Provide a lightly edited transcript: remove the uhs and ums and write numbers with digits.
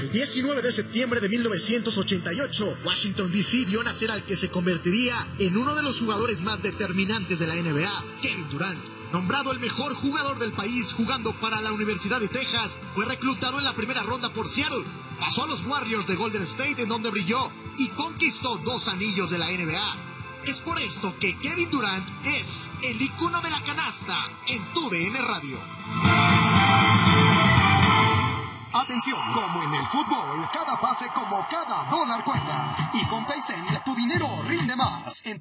El 19 de septiembre de 1988, Washington D.C. vio nacer al que se convertiría en uno de los jugadores más determinantes de la NBA, Kevin Durant. Nombrado el mejor jugador del país jugando para la Universidad de Texas, fue reclutado en la primera ronda por Seattle. Pasó a los Warriors de Golden State, en donde brilló y conquistó 2 anillos de la NBA. Es por esto que Kevin Durant es el ícono de la canasta en TUDN Radio. Atención, como en el fútbol, cada pase como cada dólar cuenta. Y con Paycel, tu dinero rinde más.